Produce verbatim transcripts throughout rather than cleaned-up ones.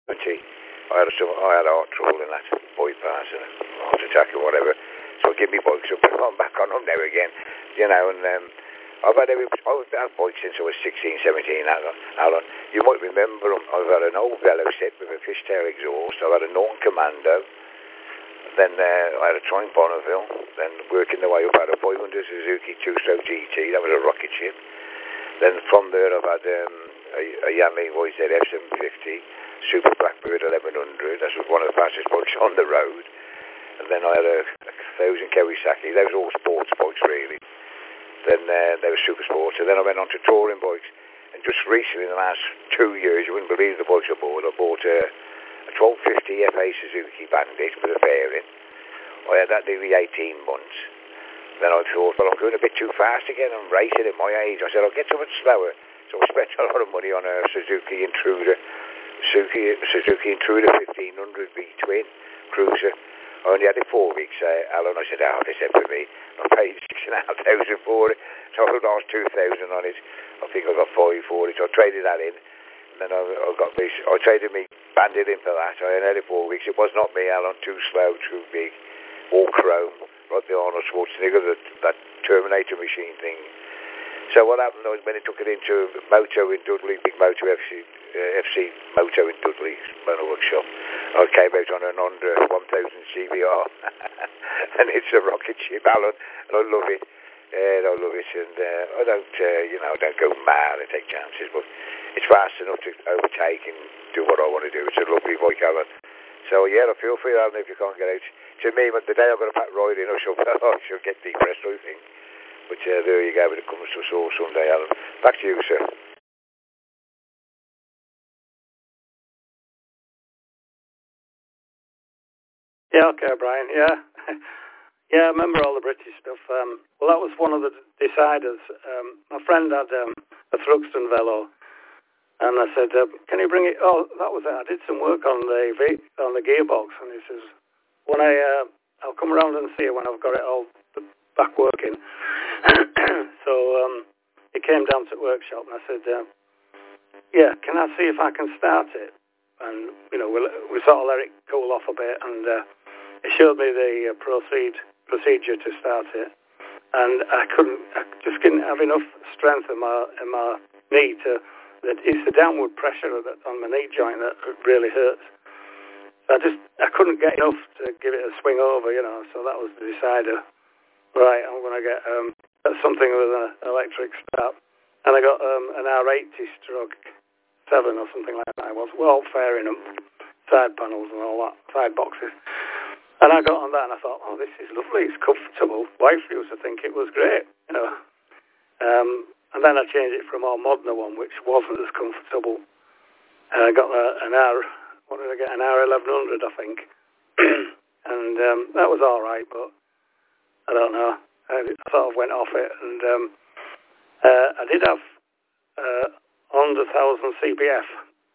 Gee, I had some, I had heart trouble in that bypass and a heart attack or whatever. So I give me bikes up and I'm back on them now again, you know. And um, I've had every, I've had bikes since I was sixteen, seventeen. Alan, Alan, you might remember them. I've had an old Velo set with a fishtail exhaust. I've had a Norn Commando. Then uh, I had a Triumph Bonneville. Then working the way up, I had a five hundred Suzuki two-stroke G T. That was a rocket ship. Then from there, I've had um, a, a Yamaha Y Z F seven fifty. Super Blackbird eleven hundred. That was one of the fastest bikes on the road. And then I had a, a thousand Kawasaki. Those were all sports bikes, really. Then uh, they were super sports. And then I went on to touring bikes. And just recently, in the last two years, you wouldn't believe the bikes I bought. I bought a, a twelve fifty F A Suzuki Bandit with a fairing. I had that nearly eighteen months. Then I thought, well, I'm going a bit too fast again. I'm racing at my age. I said, I'll get something slower. So I spent a lot of money on a Suzuki Intruder. Suzuki, Suzuki Intruder fifteen hundred V-twin cruiser. I only had it four weeks, uh, Alan. I said, oh, they said for me. I paid six and a half thousand for it. So I lost two thousand on it. I think I got five for it. So I traded that in. And then I, I got this. I traded me Bandit in for that. I had it four weeks. It was not me, Alan. Too slow, too big. All chrome. Like the Arnold Schwarzenegger, that, that Terminator machine thing. So what happened was when he took it into Moto in Dudley, big Moto F C, uh, F C Moto in Dudley, motor workshop, I came out on an Honda one thousand C B R, and it's a rocket ship, Alan, and I love it, and I love it, and uh, I don't, uh, you know, I don't go mad and take chances, but it's fast enough to overtake and do what I want to do. It's a lovely bike, Alan. So yeah, I feel for you, Alan, if you can't get out. To me, but the day I've got a pack ride in, I shall, I shall get depressed, I think. But uh, there you go, when it comes to us all someday, Alan. Back to you, sir. Yeah, okay, Brian, yeah. Yeah, I remember all the British stuff. Um, well, that was one of the deciders. Um, my friend had um, a Thruxton Velo, and I said, uh, can you bring it? Oh, that was it. I did some work on the v- on the gearbox, and he says, when I, uh, I'll come around and see it when I've got it all back working. So um, he came down to the workshop, and I said, uh, yeah, can I see if I can start it? And, you know, we, we sort of let it cool off a bit, and uh, he showed me the uh, proceed, procedure to start it. And I couldn't, I just didn't have enough strength in my in my knee to, that it's the downward pressure that, on my knee joint that really hurts. I just, I couldn't get enough to give it a swing over, you know, so that was the decider. Right, I'm going to get um, something with an electric start. And I got um, an R eighty stroke seven or something like that. It was well fairing them, side panels and all that, side boxes. And I got on that and I thought, oh, this is lovely, it's comfortable. Wife used to think it was great, you know. Um, and then I changed it for a more modern one, which wasn't as comfortable. And I got a, an R, what did I get, an R eleven hundred, I think. And um, that was all right, but I don't know. I sort of went off it, and um, uh, I did have uh, one hundred thousand C B F,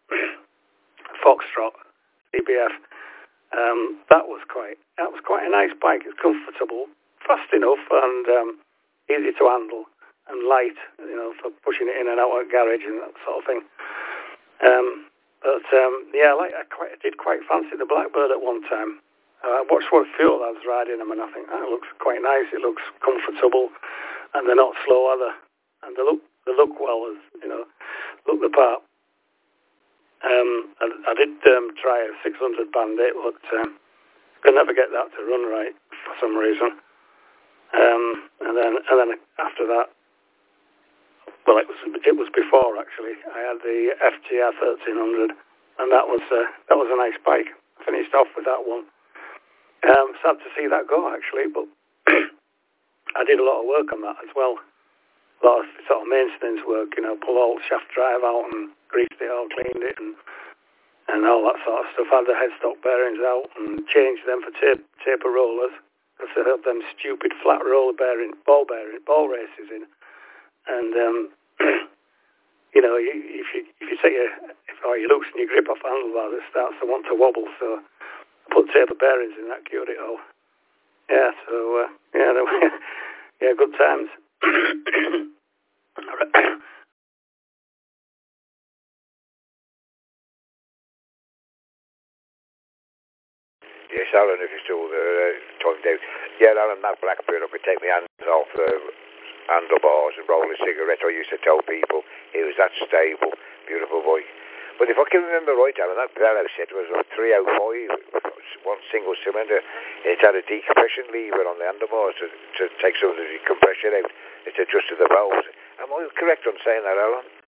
Foxtrot C B F. Um, that was quite that was quite a nice bike. It's comfortable, fast enough, and um, easy to handle, and light. You know, for pushing it in and out of a garage and that sort of thing. Um, but um, yeah, like I, quite, I did quite fancy the Blackbird at one time. Uh, I watched what fuel I was riding them, and I think that oh, looks quite nice. It looks comfortable, and they're not slow either. And they look they look well, as you know, look the part. Um, I, I did um, try a six hundred Bandit, but um, could never get that to run right for some reason. Um, and then and then after that, well, it was it was before actually. I had the F T R thirteen hundred, and that was uh, that was a nice bike. I finished off with that one. Um, sad to see that go, actually, but I did a lot of work on that as well. A lot of sort of maintenance work, you know, pull all the shaft drive out and greased it all, cleaned it, and and all that sort of stuff. Had the headstock bearings out and changed them for tape, taper rollers, because they had them stupid flat roller bearing, ball bearing, ball races in. And, um, you know, you, if you if you take your, if, or you loosen your grip off the handlebar, it starts to want to wobble, so put taper bearings in, that cured it all. Yeah, so, uh, yeah, yeah, good times. Yes, Alan, if you're still there, uh, timed out. Yeah, Alan, that Blackbird, I could take my hands off the handlebars and roll a cigarette. I used to tell people it was that stable, beautiful bike. But if I can remember right, Alan, that Bell set was a three oh five, one single cylinder. It had a decompression lever on the handlebars to, to take some of the compression out. It adjusted the valves. Am I correct on saying that, Alan?